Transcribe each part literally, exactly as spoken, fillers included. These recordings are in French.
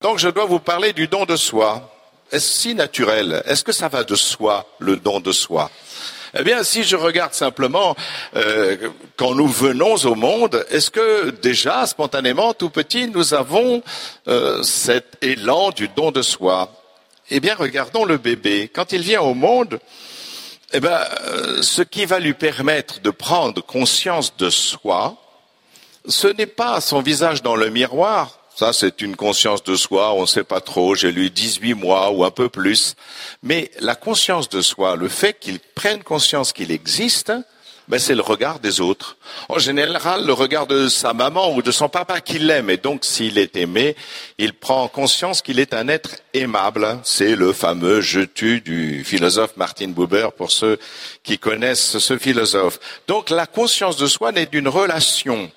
Donc je dois vous parler du don de soi. Est-ce si naturel? Est-ce que ça va de soi, le don de soi? Eh bien, si je regarde simplement, euh, quand nous venons au monde, est-ce que déjà, spontanément, tout petit, nous avons euh, cet élan du don de soi? Eh bien, regardons le bébé. Quand il vient au monde, eh bien, euh, ce qui va lui permettre de prendre conscience de soi, ce n'est pas son visage dans le miroir. Ça, c'est une conscience de soi, on ne sait pas trop, j'ai lu dix-huit mois ou un peu plus. Mais la conscience de soi, le fait qu'il prenne conscience qu'il existe, ben c'est le regard des autres. En général, le regard de sa maman ou de son papa qui l'aime. Et donc, s'il est aimé, il prend conscience qu'il est un être aimable. C'est le fameux « je tue » du philosophe Martin Buber, pour ceux qui connaissent ce philosophe. Donc, la conscience de soi n'est d'une relation.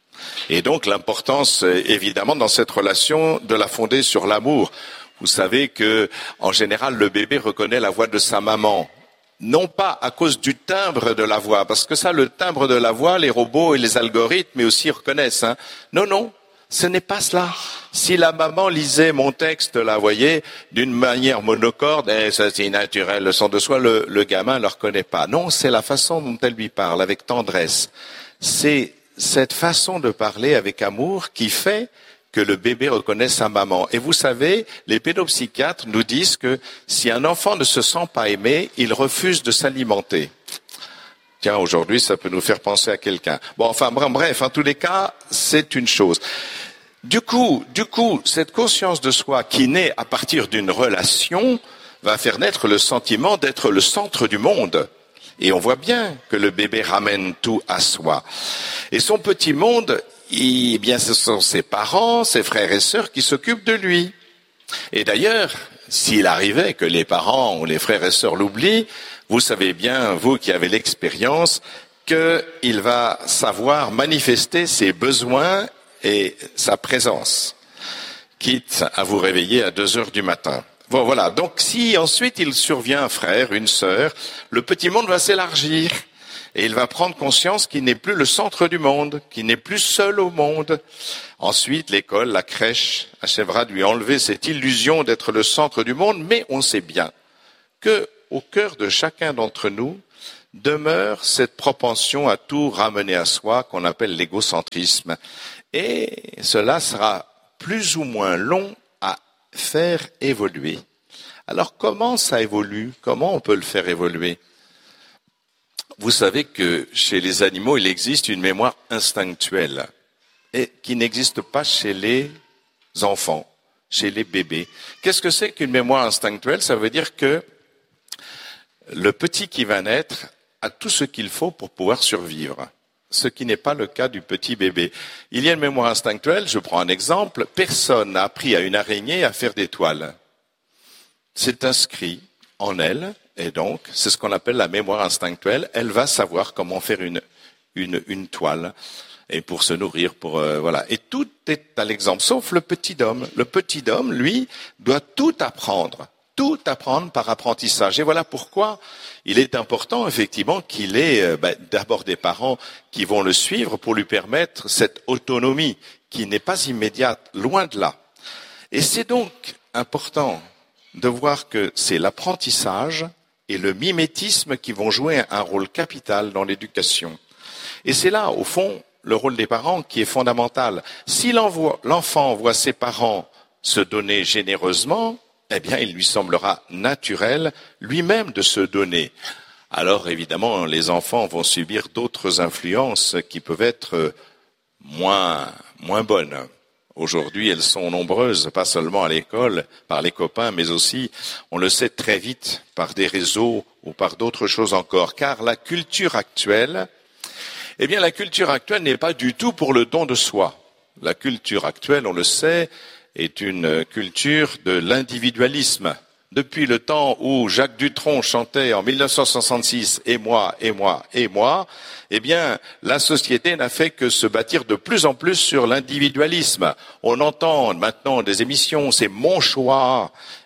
Et donc l'importance, évidemment, dans cette relation, de la fonder sur l'amour. Vous savez que, en général, le bébé reconnaît la voix de sa maman. Non pas à cause du timbre de la voix, parce que ça, le timbre de la voix, les robots et les algorithmes aussi reconnaissent. Hein. Non, non, ce n'est pas cela. Si la maman lisait mon texte, là, vous voyez, d'une manière monocorde, eh, ça c'est naturel, le son de soi, le, le gamin ne le reconnaît pas. Non, c'est la façon dont elle lui parle, avec tendresse. C'est cette façon de parler avec amour qui fait que le bébé reconnaît sa maman. Et vous savez, les pédopsychiatres nous disent que si un enfant ne se sent pas aimé, il refuse de s'alimenter. Tiens, aujourd'hui, ça peut nous faire penser à quelqu'un. Bon, enfin, bref, en tous les cas, c'est une chose. Du coup, du coup, cette conscience de soi qui naît à partir d'une relation va faire naître le sentiment d'être le centre du monde. Et on voit bien que le bébé ramène tout à soi. Et son petit monde, eh bien, ce sont ses parents, ses frères et sœurs qui s'occupent de lui. Et d'ailleurs, s'il arrivait que les parents ou les frères et sœurs l'oublient, vous savez bien, vous qui avez l'expérience, qu'il va savoir manifester ses besoins et sa présence, quitte à vous réveiller à deux heures du matin. Bon, voilà. Donc, si ensuite il survient un frère, une sœur, le petit monde va s'élargir et il va prendre conscience qu'il n'est plus le centre du monde, qu'il n'est plus seul au monde. Ensuite, l'école, la crèche, achèvera de lui enlever cette illusion d'être le centre du monde, mais on sait bien que, au cœur de chacun d'entre nous, demeure cette propension à tout ramener à soi qu'on appelle l'égocentrisme. Et cela sera plus ou moins long à faire évoluer. Alors comment ça évolue? Comment on peut le faire évoluer? Vous savez que chez les animaux, il existe une mémoire instinctuelle et qui n'existe pas chez les enfants, chez les bébés. Qu'est-ce que c'est qu'une mémoire instinctuelle? Ça veut dire que le petit qui va naître a tout ce qu'il faut pour pouvoir survivre, ce qui n'est pas le cas du petit bébé. Il y a une mémoire instinctuelle, je prends un exemple, personne n'a appris à une araignée à faire des toiles. C'est inscrit en elle, et donc c'est ce qu'on appelle la mémoire instinctuelle. Elle va savoir comment faire une, une, une toile, et pour se nourrir, pour euh, voilà. Et tout est à l'exemple, sauf le petit homme. Le petit homme, lui, doit tout apprendre. Tout apprendre par apprentissage. Et voilà pourquoi il est important, effectivement, qu'il ait euh, ben, d'abord des parents qui vont le suivre pour lui permettre cette autonomie qui n'est pas immédiate, loin de là. Et c'est donc important de voir que c'est l'apprentissage et le mimétisme qui vont jouer un rôle capital dans l'éducation. Et c'est là, au fond, le rôle des parents qui est fondamental. Si l'enfant voit ses parents se donner généreusement, eh bien, il lui semblera naturel lui-même de se donner. Alors, évidemment, les enfants vont subir d'autres influences qui peuvent être moins, moins bonnes. Aujourd'hui, elles sont nombreuses, pas seulement à l'école, par les copains, mais aussi, on le sait très vite, par des réseaux ou par d'autres choses encore. Car la culture actuelle, eh bien, la culture actuelle n'est pas du tout pour le don de soi. La culture actuelle, on le sait, est une culture de l'individualisme. Depuis le temps où Jacques Dutronc chantait en mille neuf cent soixante-six « Et moi, et moi, et moi », eh bien, la société n'a fait que se bâtir de plus en plus sur l'individualisme. On entend maintenant des émissions « C'est mon choix ».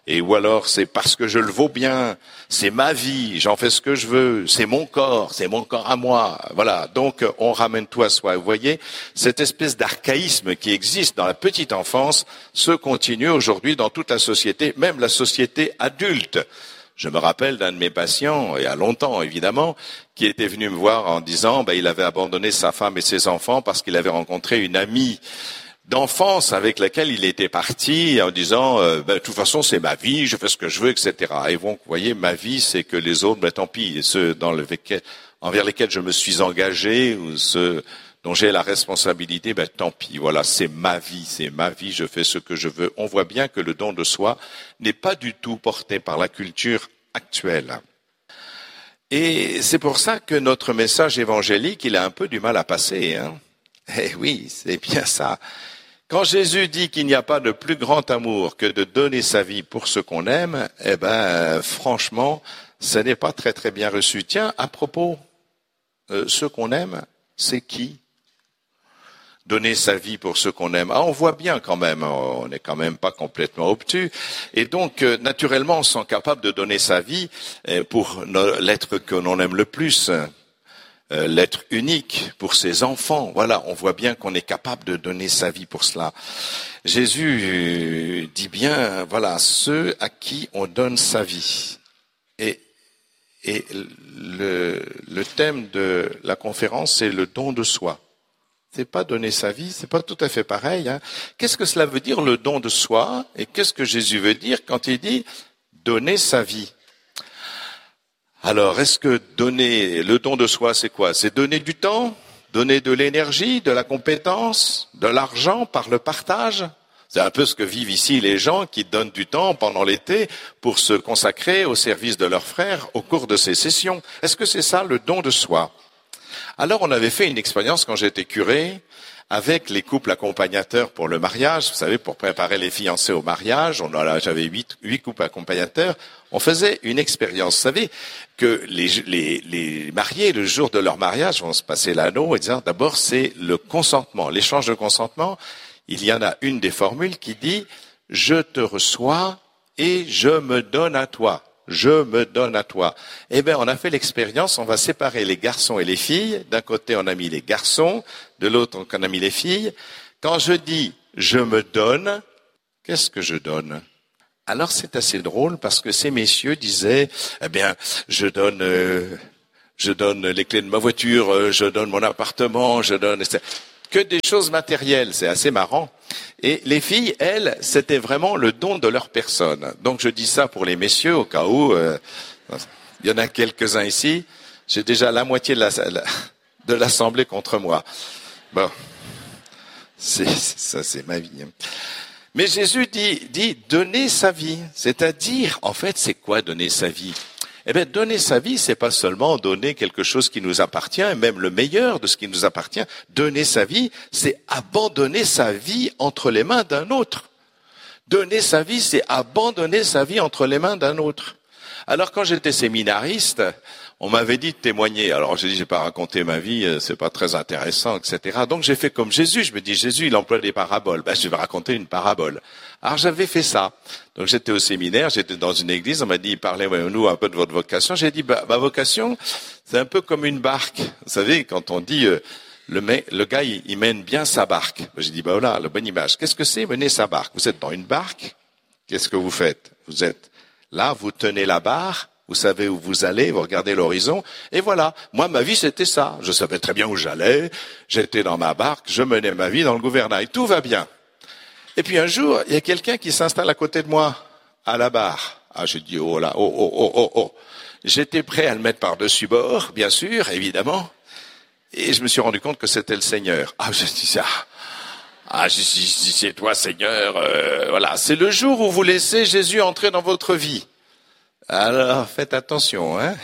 et ou alors c'est parce que je le vaux bien, c'est ma vie, j'en fais ce que je veux, c'est mon corps, c'est mon corps à moi. Voilà, donc on ramène tout à soi. Vous voyez, cette espèce d'archaïsme qui existe dans la petite enfance se continue aujourd'hui dans toute la société, même la société adulte. Je me rappelle d'un de mes patients, il y a longtemps évidemment, qui était venu me voir en disant ben, il avait abandonné sa femme et ses enfants parce qu'il avait rencontré une amie d'enfance avec laquelle il était parti en disant euh, ben, de toute façon c'est ma vie, je fais ce que je veux, et cetera. Et donc vous voyez, ma vie c'est que les autres, ben, tant pis, ceux dans le, envers lesquels je me suis engagé ou ceux dont j'ai la responsabilité, ben tant pis, voilà, c'est ma vie, c'est ma vie, je fais ce que je veux. On voit bien que le don de soi n'est pas du tout porté par la culture actuelle. Et c'est pour ça que notre message évangélique, il a un peu du mal à passer, hein. Eh oui, c'est bien ça. Quand Jésus dit qu'il n'y a pas de plus grand amour que de donner sa vie pour ce qu'on aime, eh ben, franchement, ce n'est pas très très bien reçu. Tiens, à propos, euh, ce qu'on aime, c'est qui ? Donner sa vie pour ceux qu'on aime. Ah, on voit bien quand même, on n'est quand même pas complètement obtus. Et donc, euh, naturellement, on se sent capable de donner sa vie euh, pour no- l'être que l'on aime le plus, euh, l'être unique, pour ses enfants. Voilà, on voit bien qu'on est capable de donner sa vie pour cela. Jésus euh, dit bien, voilà, ceux à qui on donne sa vie. Et, et le, le thème de la conférence, c'est le don de soi. C'est pas donner sa vie, c'est pas tout à fait pareil, hein. Qu'est-ce que cela veut dire, le don de soi? Et qu'est-ce que Jésus veut dire quand il dit donner sa vie? Alors, est-ce que donner, le don de soi, c'est quoi? C'est donner du temps, donner de l'énergie, de la compétence, de l'argent par le partage? C'est un peu ce que vivent ici les gens qui donnent du temps pendant l'été pour se consacrer au service de leurs frères au cours de ces sessions. Est-ce que c'est ça, le don de soi? Alors, on avait fait une expérience quand j'étais curé avec les couples accompagnateurs pour le mariage. Vous savez, pour préparer les fiancés au mariage, on a, j'avais huit, huit couples accompagnateurs. On faisait une expérience. Vous savez que les, les, les mariés, le jour de leur mariage, vont se passer l'anneau et dire d'abord, c'est le consentement, l'échange de consentement. Il y en a une des formules qui dit « Je te reçois et je me donne à toi ». Je me donne à toi. Eh bien, on a fait l'expérience, on va séparer les garçons et les filles. D'un côté, on a mis les garçons, de l'autre, on a mis les filles. Quand je dis « je me donne », qu'est-ce que je donne? Alors, c'est assez drôle parce que ces messieurs disaient « eh bien, je donne, euh, je donne les clés de ma voiture, euh, je donne mon appartement, je donne... » que des choses matérielles, c'est assez marrant. Et les filles, elles, c'était vraiment le don de leur personne. Donc je dis ça pour les messieurs, au cas où, euh, il y en a quelques-uns ici, j'ai déjà la moitié de, la, de l'assemblée contre moi. Bon, c'est, ça c'est ma vie. Mais Jésus dit, dit donner sa vie, c'est-à-dire, en fait, c'est quoi donner sa vie? Eh bien, donner sa vie, c'est pas seulement donner quelque chose qui nous appartient, même le meilleur de ce qui nous appartient. Donner sa vie, c'est abandonner sa vie entre les mains d'un autre. Donner sa vie, c'est abandonner sa vie entre les mains d'un autre. Alors, quand j'étais séminariste, on m'avait dit de témoigner. Alors, j'ai dit, j'ai pas raconté ma vie, c'est pas très intéressant, et cetera. Donc, j'ai fait comme Jésus. Je me dis, Jésus, il emploie des paraboles. Ben, je vais raconter une parabole. Alors, j'avais fait ça. Donc, j'étais au séminaire, j'étais dans une église, on m'a dit, parlez-nous un peu de votre vocation. J'ai dit, bah, ma vocation, c'est un peu comme une barque. Vous savez, quand on dit, euh, le, mec, le gars, il, il mène bien sa barque. Ben, j'ai dit, bah voilà, la bonne image. Qu'est-ce que c'est mener sa barque? Vous êtes dans une barque, qu'est-ce que vous faites? Vous êtes là, vous tenez la barre, vous savez où vous allez, vous regardez l'horizon, et voilà. Moi, ma vie, c'était ça. Je savais très bien où j'allais, j'étais dans ma barque, je menais ma vie dans le gouvernail. Tout va bien. Et puis un jour, il y a quelqu'un qui s'installe à côté de moi, à la barre. Ah, j'ai dit, oh là, oh, oh, oh, oh, oh. J'étais prêt à le mettre par-dessus bord, bien sûr, évidemment. Et je me suis rendu compte que c'était le Seigneur. Ah, je dis ça. Ah, je dis, c'est toi, Seigneur. Euh, voilà, c'est le jour où vous laissez Jésus entrer dans votre vie. Alors, faites attention, hein.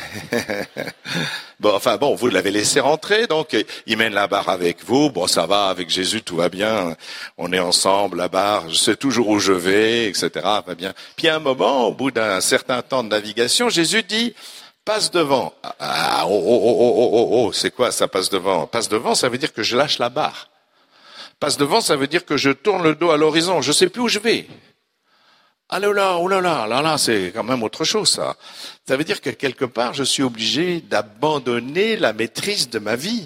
Bon, enfin bon, vous l'avez laissé rentrer, donc il mène la barre avec vous. Bon, ça va, avec Jésus, tout va bien. On est ensemble, la barre, je sais toujours où je vais, et cetera. Va bien. Puis à un moment, au bout d'un certain temps de navigation, Jésus dit, passe devant. Ah, oh, oh, oh, oh, oh, oh, oh, c'est quoi ça, passe devant? Passe devant, ça veut dire que je lâche la barre. Passe devant, ça veut dire que je tourne le dos à l'horizon. Je sais plus où je vais. Ah là là, oh là là, là là, c'est quand même autre chose ça. Ça veut dire que quelque part, je suis obligé d'abandonner la maîtrise de ma vie.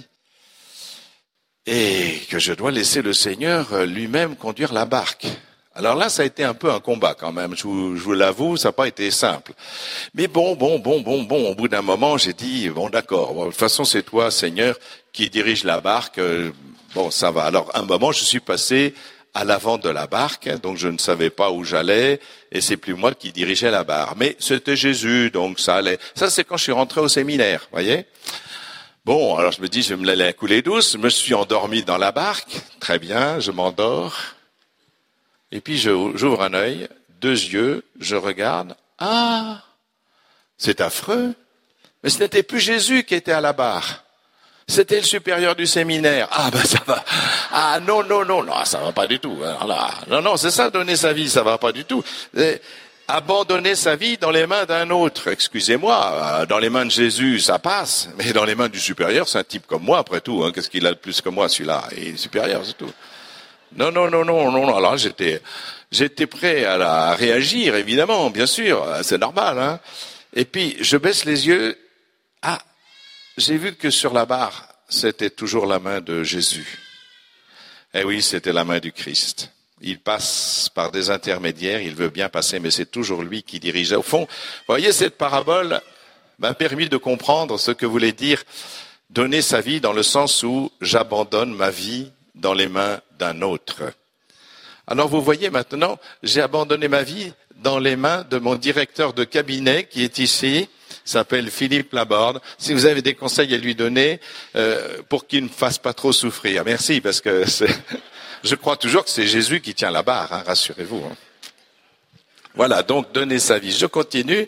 Et que je dois laisser le Seigneur lui-même conduire la barque. Alors là, ça a été un peu un combat quand même, je vous, je vous l'avoue, ça n'a pas été simple. Mais bon, bon, bon, bon, bon, au bout d'un moment, j'ai dit, bon d'accord, bon, de toute façon c'est toi, Seigneur, qui dirige la barque, bon ça va. Alors un moment, je suis passé à l'avant de la barque, donc je ne savais pas où j'allais, et c'est plus moi qui dirigeais la barque. Mais c'était Jésus, donc ça allait. Ça c'est quand je suis rentré au séminaire, voyez. Bon, alors je me dis, je vais me la couler douce, je me suis endormi dans la barque, très bien, je m'endors, et puis je, j'ouvre un œil, deux yeux, je regarde, ah, c'est affreux, mais ce n'était plus Jésus qui était à la barre. C'était le supérieur du séminaire. Ah ben ça va. Ah non, non, non, non, ça va pas du tout. Alors là, non, non, c'est ça, donner sa vie, ça va pas du tout. Et abandonner sa vie dans les mains d'un autre, excusez-moi, dans les mains de Jésus, ça passe, mais dans les mains du supérieur, c'est un type comme moi, après tout. Hein, qu'est-ce qu'il a de plus que moi, celui-là? Il est supérieur, c'est tout. Non, non, non, non, non, non. Alors j'étais, j'étais prêt à, la, à réagir, évidemment, bien sûr, c'est normal. Hein. Et puis je baisse les yeux. Ah. J'ai vu que sur la barre, c'était toujours la main de Jésus. Eh oui, c'était la main du Christ. Il passe par des intermédiaires, il veut bien passer, mais c'est toujours lui qui dirigeait. Au fond, vous voyez, cette parabole m'a permis de comprendre ce que voulait dire donner sa vie dans le sens où j'abandonne ma vie dans les mains d'un autre. Alors vous voyez maintenant, j'ai abandonné ma vie dans les mains de mon directeur de cabinet qui est ici, s'appelle Philippe Laborde. Si vous avez des conseils à lui donner euh, pour qu'il ne fasse pas trop souffrir. Merci, parce que c'est... je crois toujours que c'est Jésus qui tient la barre, hein, rassurez-vous. Hein. Voilà, donc donner sa vie. Je continue.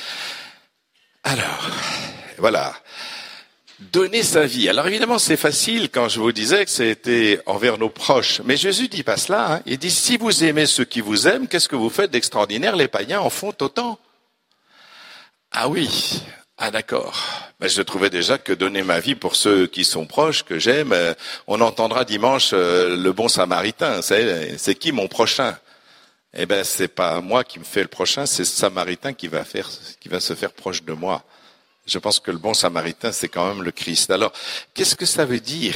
Alors, voilà. Donner sa vie. Alors évidemment, c'est facile quand je vous disais que c'était envers nos proches. Mais Jésus dit pas cela. Hein. Il dit, si vous aimez ceux qui vous aiment, qu'est-ce que vous faites d'extraordinaire? Les païens en font autant. Ah oui, ah d'accord. Ben, je trouvais déjà que donner ma vie pour ceux qui sont proches, que j'aime, euh, on entendra dimanche euh, le bon samaritain. C'est, c'est qui mon prochain? Eh ben, c'est pas moi qui me fais le prochain, c'est ce samaritain qui va faire, qui va se faire proche de moi. Je pense que le bon samaritain, c'est quand même le Christ. Alors, qu'est-ce que ça veut dire?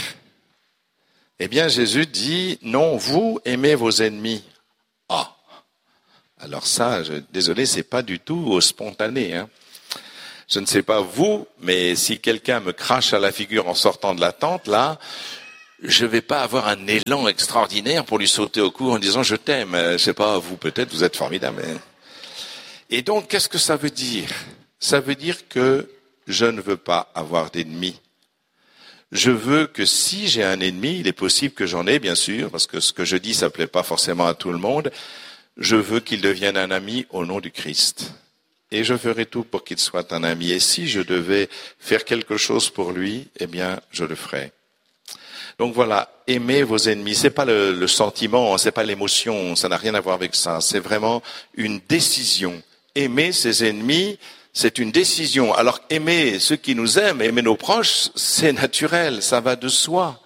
Eh bien, Jésus dit, non, vous aimez vos ennemis. Ah. Alors ça, je, désolé, c'est pas du tout spontané, hein. Je ne sais pas vous, mais si quelqu'un me crache à la figure en sortant de la tente, là, je vais pas avoir un élan extraordinaire pour lui sauter au cou en disant je t'aime. Je sais pas, vous peut-être, vous êtes formidable. Et donc, qu'est-ce que ça veut dire? Ça veut dire que je ne veux pas avoir d'ennemis. Je veux que si j'ai un ennemi, il est possible que j'en ai, bien sûr, parce que ce que je dis, ça plaît pas forcément à tout le monde. Je veux qu'il devienne un ami au nom du Christ. Et je ferai tout pour qu'il soit un ami. Et si je devais faire quelque chose pour lui, eh bien, je le ferai. Donc voilà, aimez vos ennemis. C'est pas le, le sentiment, c'est pas l'émotion, ça n'a rien à voir avec ça. C'est vraiment une décision. Aimer ses ennemis, c'est une décision. Alors aimer ceux qui nous aiment, aimer nos proches, c'est naturel, ça va de soi.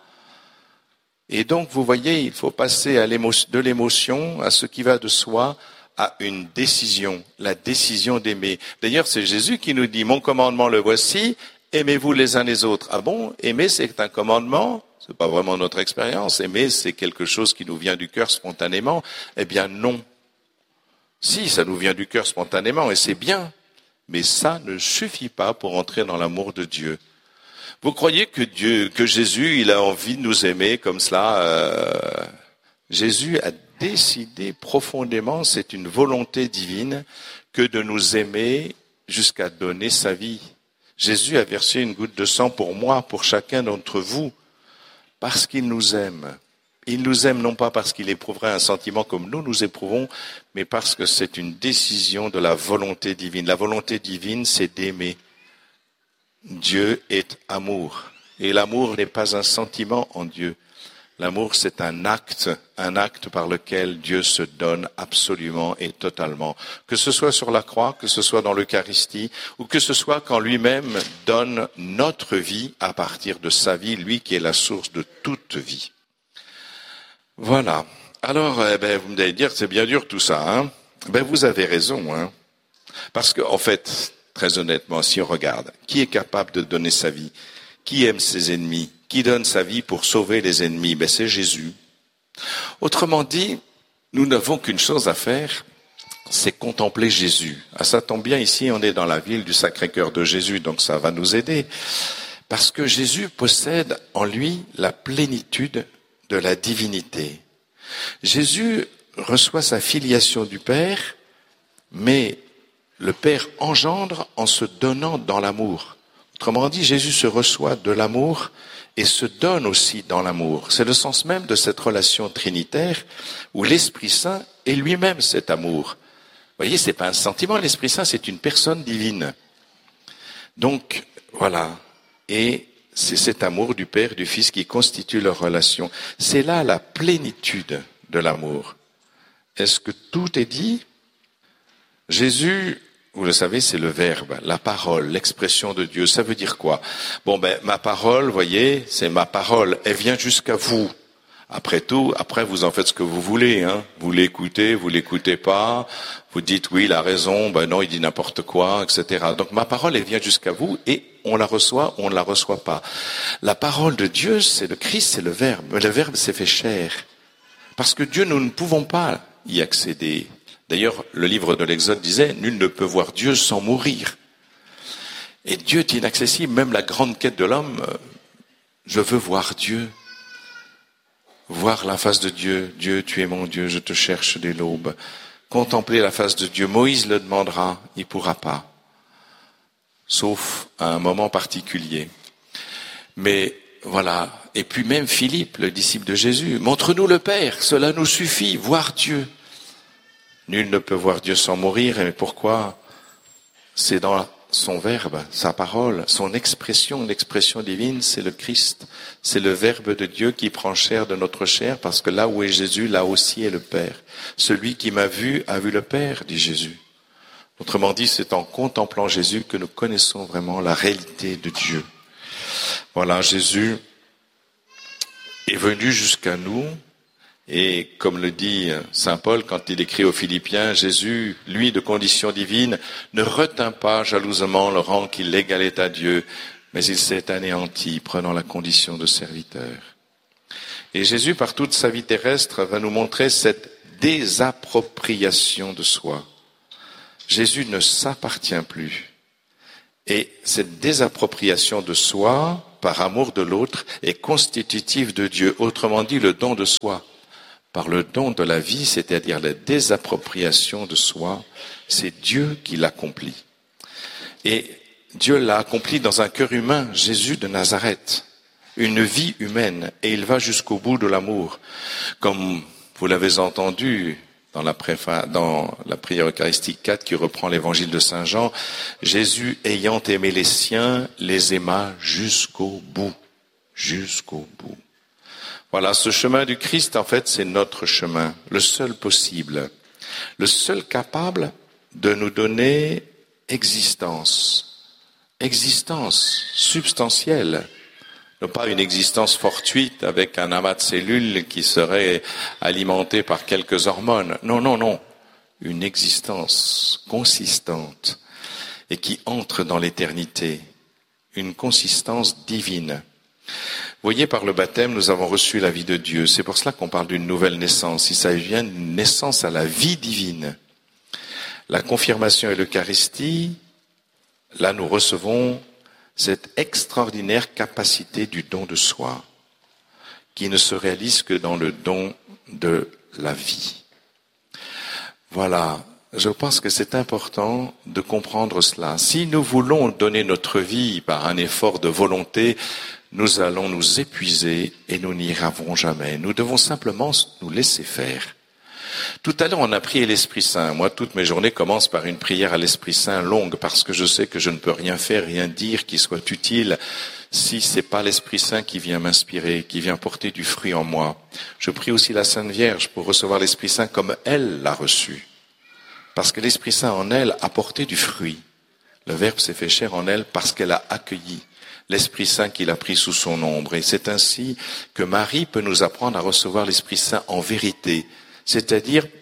Et donc, vous voyez, il faut passer à l'émotion, de l'émotion à ce qui va de soi, à une décision, la décision d'aimer. D'ailleurs, c'est Jésus qui nous dit, mon commandement le voici, aimez-vous les uns les autres. Ah bon, aimer c'est un commandement? C'est pas vraiment notre expérience. Aimer c'est quelque chose qui nous vient du cœur spontanément. Eh bien non. Si, ça nous vient du cœur spontanément et c'est bien. Mais ça ne suffit pas pour entrer dans l'amour de Dieu. Vous croyez que Dieu, que Jésus, il a envie de nous aimer comme cela? euh... Jésus a décidé profondément, c'est une volonté divine, que de nous aimer jusqu'à donner sa vie. Jésus a versé une goutte de sang pour moi, pour chacun d'entre vous, parce qu'il nous aime. Il nous aime non pas parce qu'il éprouverait un sentiment comme nous nous éprouvons, mais parce que c'est une décision de la volonté divine. La volonté divine, c'est d'aimer. Dieu est amour. Et l'amour n'est pas un sentiment en Dieu. L'amour, c'est un acte, un acte par lequel Dieu se donne absolument et totalement. Que ce soit sur la croix, que ce soit dans l'Eucharistie, ou que ce soit quand lui-même donne notre vie à partir de sa vie, lui qui est la source de toute vie. Voilà. Alors, eh ben, vous me allez dire, c'est bien dur tout ça, hein. Ben vous avez raison, hein. Parce que, en fait, très honnêtement, si on regarde, qui est capable de donner sa vie? Qui aime ses ennemis? Qui donne sa vie pour sauver les ennemis? Ben c'est Jésus. Autrement dit, nous n'avons qu'une chose à faire, c'est contempler Jésus. Ah, ça tombe bien, ici on est dans la ville du Sacré-Cœur de Jésus, donc ça va nous aider. Parce que Jésus possède en lui la plénitude de la divinité. Jésus reçoit sa filiation du Père, mais le Père engendre en se donnant dans l'amour. Autrement dit, Jésus se reçoit de l'amour et se donne aussi dans l'amour. C'est le sens même de cette relation trinitaire où l'Esprit Saint est lui-même cet amour. Vous voyez, c'est pas un sentiment, l'Esprit Saint, c'est une personne divine. Donc, voilà. Et c'est cet amour du Père, du Fils qui constitue leur relation. C'est là la plénitude de l'amour. Est-ce que tout est dit? Jésus, vous le savez, c'est le verbe, la parole, l'expression de Dieu. Ça veut dire quoi? Bon, ben, ma parole, voyez, c'est ma parole. Elle vient jusqu'à vous. Après tout, après, vous en faites ce que vous voulez, hein. Vous l'écoutez, vous l'écoutez pas. Vous dites, oui, il a raison, ben non, il dit n'importe quoi, et cetera. Donc, ma parole, elle vient jusqu'à vous et on la reçoit ou on ne la reçoit pas. La parole de Dieu, c'est le Christ, c'est le verbe. Le verbe s'est fait chair. Parce que Dieu, nous ne pouvons pas y accéder. D'ailleurs, le livre de l'Exode disait, nul ne peut voir Dieu sans mourir. Et Dieu est inaccessible, même la grande quête de l'homme, je veux voir Dieu. Voir la face de Dieu. Dieu, tu es mon Dieu, je te cherche dès l'aube. Contempler la face de Dieu. Moïse le demandera, il ne pourra pas. Sauf à un moment particulier. Mais voilà. Et puis même Philippe, le disciple de Jésus, montre-nous le Père, cela nous suffit, voir Dieu. Nul ne peut voir Dieu sans mourir, mais pourquoi? C'est dans son verbe, sa parole, son expression, l'expression divine, c'est le Christ. C'est le verbe de Dieu qui prend chair de notre chair, parce que là où est Jésus, là aussi est le Père. Celui qui m'a vu a vu le Père, dit Jésus. Autrement dit, c'est en contemplant Jésus que nous connaissons vraiment la réalité de Dieu. Voilà, Jésus est venu jusqu'à nous. Et comme le dit saint Paul quand il écrit aux Philippiens, Jésus, lui de condition divine, ne retint pas jalousement le rang qui l'égalait à Dieu, mais il s'est anéanti, prenant la condition de serviteur. Et Jésus, par toute sa vie terrestre, va nous montrer cette désappropriation de soi. Jésus ne s'appartient plus. Et cette désappropriation de soi, par amour de l'autre, est constitutive de Dieu, autrement dit le don de soi. Par le don de la vie, c'est-à-dire la désappropriation de soi, c'est Dieu qui l'accomplit. Et Dieu l'a accompli dans un cœur humain, Jésus de Nazareth, une vie humaine, et il va jusqu'au bout de l'amour. Comme vous l'avez entendu dans la, préfa, dans la prière eucharistique quatre qui reprend l'évangile de Saint Jean, Jésus ayant aimé les siens, les aima jusqu'au bout, jusqu'au bout. Voilà, ce chemin du Christ, en fait, c'est notre chemin, le seul possible, le seul capable de nous donner existence, existence substantielle, non pas une existence fortuite avec un amas de cellules qui serait alimenté par quelques hormones. Non, non, non, une existence consistante et qui entre dans l'éternité, une consistance divine. Vous voyez, par le baptême, nous avons reçu la vie de Dieu. C'est pour cela qu'on parle d'une nouvelle naissance. Il s'agit bien d'une naissance à la vie divine. La confirmation et l'Eucharistie, là nous recevons cette extraordinaire capacité du don de soi, qui ne se réalise que dans le don de la vie. Voilà, je pense que c'est important de comprendre cela. Si nous voulons donner notre vie par un effort de volonté, nous allons nous épuiser et nous n'y arriverons jamais. Nous devons simplement nous laisser faire. Tout à l'heure, on a prié l'Esprit Saint. Moi, toutes mes journées commencent par une prière à l'Esprit Saint longue, parce que je sais que je ne peux rien faire, rien dire qui soit utile si c'est pas l'Esprit Saint qui vient m'inspirer, qui vient porter du fruit en moi. Je prie aussi la Sainte Vierge pour recevoir l'Esprit Saint comme elle l'a reçu. Parce que l'Esprit Saint en elle a porté du fruit. Le Verbe s'est fait chair en elle parce qu'elle a accueilli l'Esprit Saint qu'il a pris sous son ombre. Et c'est ainsi que Marie peut nous apprendre à recevoir l'Esprit Saint en vérité, c'est-à-dire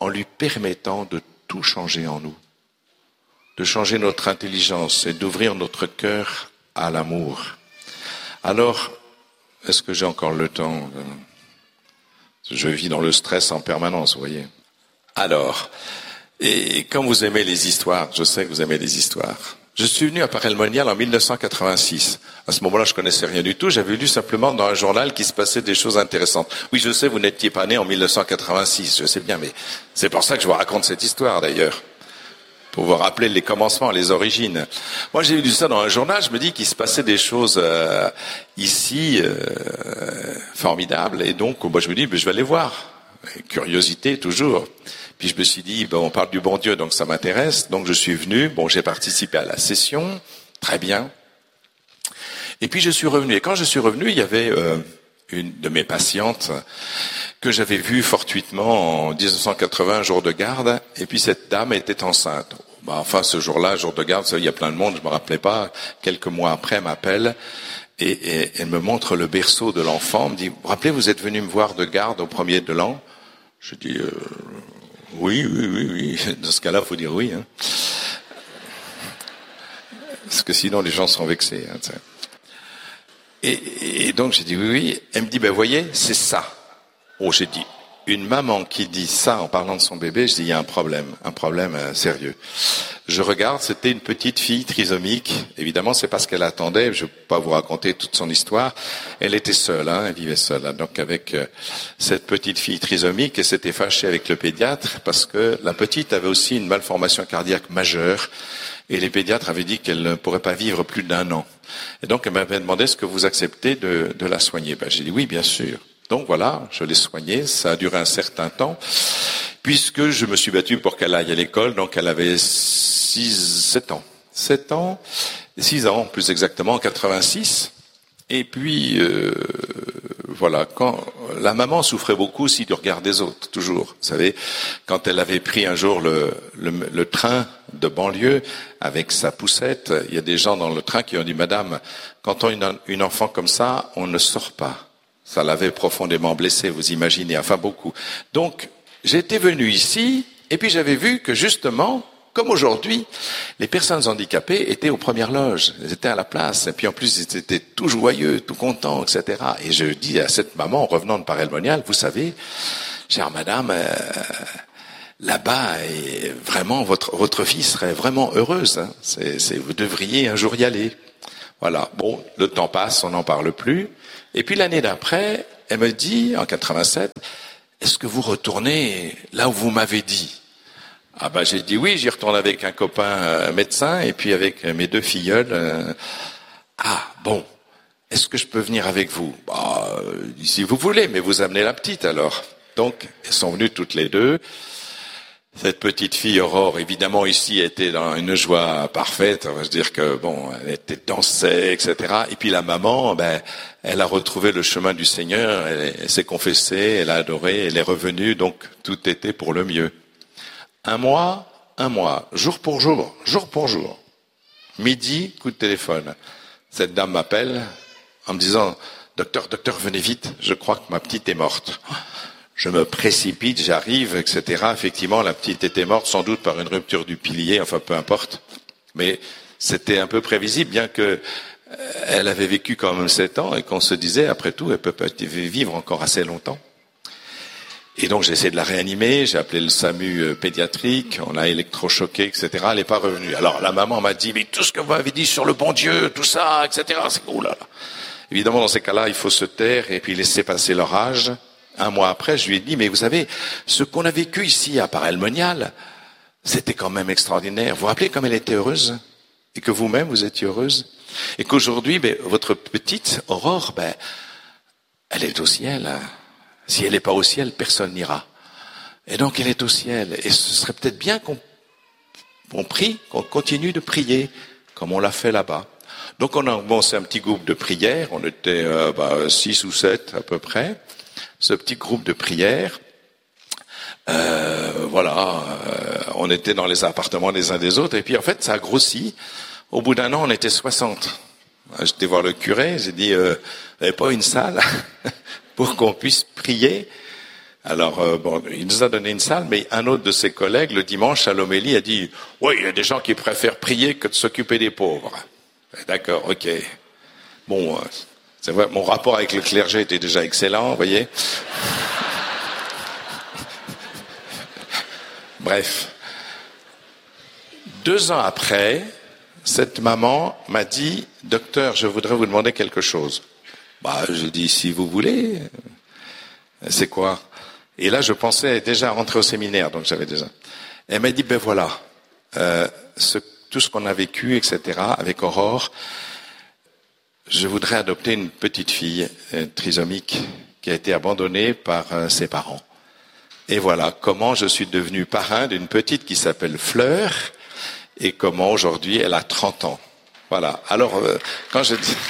en lui permettant de tout changer en nous, de changer notre intelligence et d'ouvrir notre cœur à l'amour. Alors, est-ce que j'ai encore le temps? Je vis dans le stress en permanence, vous voyez. Alors, et comme vous aimez les histoires, je sais que vous aimez les histoires. Je suis venu à Paray-le-Monial en mille neuf cent quatre-vingt-six. À ce moment-là, je connaissais rien du tout. J'avais lu simplement dans un journal qu'il se passait des choses intéressantes. Oui, je sais, vous n'étiez pas né en mille neuf cent quatre-vingt-six, je sais bien, mais c'est pour ça que je vous raconte cette histoire, d'ailleurs. Pour vous rappeler les commencements, les origines. Moi, j'ai lu ça dans un journal, je me dis qu'il se passait des choses euh, ici euh, formidables, et donc moi je me dis, ben, je vais aller voir. Curiosité toujours. Puis je me suis dit, ben, on parle du bon Dieu, donc ça m'intéresse. Donc je suis venu, bon, j'ai participé à la session, très bien. Et puis je suis revenu. Et quand je suis revenu, il y avait euh, une de mes patientes que j'avais vue fortuitement en dix-neuf cent quatre-vingts, jour de garde, et puis cette dame était enceinte. Bah, enfin, ce jour-là, jour de garde, il y a plein de monde, je me rappelais pas. Quelques mois après, elle m'appelle et, et elle me montre le berceau de l'enfant. Elle me dit, vous vous rappelez, vous êtes venu me voir de garde au premier de l'an? Je dis, euh, oui, oui, oui, oui. Dans ce cas-là, il faut dire oui. Hein. Parce que sinon, les gens sont vexés. Hein, et, et donc, j'ai dit oui, oui. Elle me dit, ben voyez, c'est ça. Oh, j'ai dit, une maman qui dit ça en parlant de son bébé, je dis, il y a un problème, un problème euh, sérieux. Je regarde, c'était une petite fille trisomique. Évidemment, c'est pas ce qu'elle attendait. Je ne vais pas vous raconter toute son histoire. Elle était seule, hein, elle vivait seule. Hein, donc, avec euh, cette petite fille trisomique, elle s'était fâchée avec le pédiatre parce que la petite avait aussi une malformation cardiaque majeure. Et les pédiatres avaient dit qu'elle ne pourrait pas vivre plus d'un an. Et donc, elle m'avait demandé, est-ce que vous acceptez de, de la soigner? Ben, j'ai dit oui, bien sûr. Donc voilà, je l'ai soignée, ça a duré un certain temps, puisque je me suis battu pour qu'elle aille à l'école, donc elle avait six, sept ans. Sept ans, six ans plus exactement, en quatre-vingt-six. Et puis, euh, voilà, quand la maman souffrait beaucoup aussi du regard des autres, toujours. Vous savez, quand elle avait pris un jour le, le, le train de banlieue avec sa poussette, il y a des gens dans le train qui ont dit, Madame, quand on a une, une enfant comme ça, on ne sort pas. Ça l'avait profondément blessé, vous imaginez, enfin beaucoup. Donc, j'étais venu ici, et puis j'avais vu que justement, comme aujourd'hui, les personnes handicapées étaient aux premières loges, elles étaient à la place, et puis en plus, ils étaient tout joyeux, tout contents, et cetera. Et je dis à cette maman, revenant de Paray-le-Monial, vous savez, chère madame, euh, là-bas, et vraiment, votre, votre fille serait vraiment heureuse. Hein. C'est, c'est, vous devriez un jour y aller. Voilà. Bon, le temps passe, on n'en parle plus. Et puis l'année d'après, elle me dit, en quatre-vingt-sept, est-ce que vous retournez là où vous m'avez dit? Ah ben j'ai dit oui, j'y retourne avec un copain euh, médecin et puis avec mes deux filleuls. Euh, ah bon, est-ce que je peux venir avec vous? Bah, euh, si vous voulez, mais vous amenez la petite alors. Donc, elles sont venues toutes les deux. Cette petite fille Aurore, évidemment, ici, était dans une joie parfaite. On va se dire que bon, elle était dansée, et cetera. Et puis la maman, ben, elle a retrouvé le chemin du Seigneur. Elle, elle s'est confessée, elle a adoré, elle est revenue. Donc tout était pour le mieux. Un mois, un mois, jour pour jour, jour pour jour. Midi, coup de téléphone. Cette dame m'appelle en me disant, docteur, docteur, venez vite. Je crois que ma petite est morte. Je me précipite, j'arrive, et cetera. Effectivement, la petite était morte, sans doute par une rupture du pilier, enfin peu importe. Mais c'était un peu prévisible, bien que elle avait vécu quand même sept ans et qu'on se disait, après tout, elle peut vivre encore assez longtemps. Et donc j'ai essayé de la réanimer, j'ai appelé le SAMU pédiatrique, on l'a électrochoqué, et cetera. Elle n'est pas revenue. Alors la maman m'a dit, mais tout ce que vous avez dit sur le bon Dieu, tout ça, et cetera. C'est oh là là. Évidemment, dans ces cas-là, il faut se taire et puis laisser passer l'orage. Un mois après, je lui ai dit, mais vous savez, ce qu'on a vécu ici à Paray-le-Monial, c'était quand même extraordinaire. Vous vous rappelez comme elle était heureuse? Et que vous-même, vous étiez heureuse? Et qu'aujourd'hui, ben, votre petite Aurore, ben, elle est au ciel. Si elle n'est pas au ciel, personne n'ira. Et donc, elle est au ciel. Et ce serait peut-être bien qu'on, qu'on prie, qu'on continue de prier, comme on l'a fait là-bas. Donc, on a commencé un petit groupe de prière. On était euh, bah, six ou sept à peu près. Ce petit groupe de prière, euh, voilà, euh, on était dans les appartements des uns des autres, et puis en fait, ça a grossi. Au bout d'un an, on était soixante. J'étais voir le curé, j'ai dit, euh, vous n'avez pas une salle pour qu'on puisse prier? Alors, euh, bon, il nous a donné une salle, mais un autre de ses collègues, le dimanche, à l'homélie, a dit « Oui, il y a des gens qui préfèrent prier que de s'occuper des pauvres. » D'accord, ok. Bon, euh, c'est vrai, mon rapport avec le clergé était déjà excellent, vous voyez. Bref. Deux ans après, cette maman m'a dit « Docteur, je voudrais vous demander quelque chose. » Bah, j'ai dit « Si vous voulez. » C'est quoi? Et là, je pensais déjà rentrer au séminaire, donc j'avais déjà. Elle m'a dit, ben voilà, euh, ce, tout ce qu'on a vécu, et cetera, avec Aurore, je voudrais adopter une petite fille euh, trisomique qui a été abandonnée par euh, ses parents. Et voilà comment je suis devenu parrain d'une petite qui s'appelle Fleur, et comment aujourd'hui elle a trente ans. Voilà. Alors, euh, quand je dis...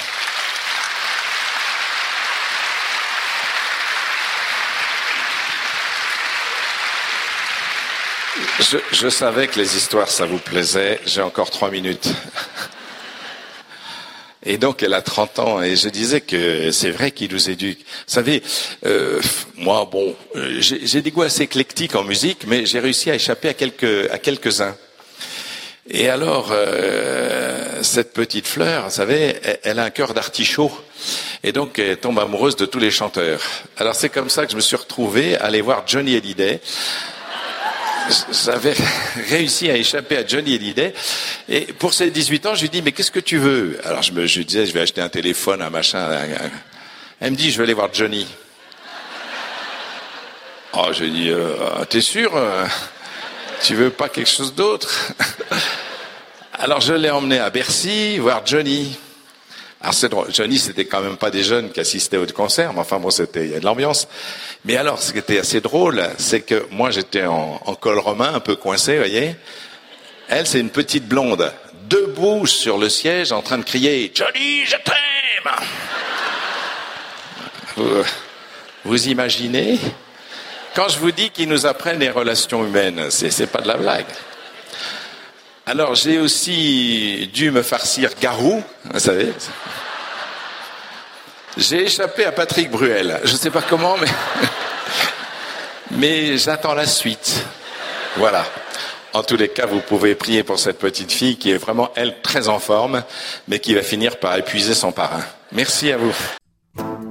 Je, je savais que les histoires, ça vous plaisait. J'ai encore trois minutes. Et donc, elle a trente ans. Et je disais que c'est vrai qu'il nous éduque. Vous savez, euh, moi, bon, j'ai, j'ai des goûts assez éclectiques en musique, mais j'ai réussi à échapper à quelques, à quelques-uns. Et alors, euh, cette petite Fleur, vous savez, elle, elle a un cœur d'artichaut. Et donc, elle tombe amoureuse de tous les chanteurs. Alors, c'est comme ça que je me suis retrouvé à aller voir Johnny Hallyday. J'avais réussi à échapper à Johnny Hallyday. Et pour ses dix-huit ans, je lui dis, mais qu'est-ce que tu veux? Alors je me je disais, je vais acheter un téléphone, un machin. Un, un. Elle me dit, je vais aller voir Johnny. Oh, j'ai dit, euh, t'es sûr? Tu veux pas quelque chose d'autre? Alors je l'ai emmené à Bercy voir Johnny. Alors c'est drôle. Johnny, c'était quand même pas des jeunes qui assistaient au concert, mais enfin bon, c'était, il y a de l'ambiance. Mais alors, ce qui était assez drôle, c'est que moi, j'étais en, en col romain, un peu coincé, vous voyez. Elle, c'est une petite blonde, debout sur le siège, en train de crier « Johnny, je t'aime !» vous, vous imaginez? Quand je vous dis qu'ils nous apprennent les relations humaines, c'est, c'est pas de la blague. Alors, j'ai aussi dû me farcir Garou, vous savez. J'ai échappé à Patrick Bruel. Je ne sais pas comment, mais... mais j'attends la suite. Voilà. En tous les cas, vous pouvez prier pour cette petite fille qui est vraiment, elle, très en forme, mais qui va finir par épuiser son parrain. Merci à vous.